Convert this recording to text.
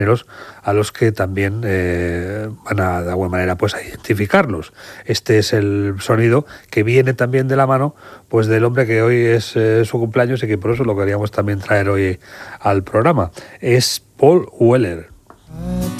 a los que también van a, de alguna manera, pues a identificarlos. Este es el sonido que viene también de la mano pues del hombre que hoy es su cumpleaños y que por eso lo queríamos también traer hoy al programa. Es Paul Weller.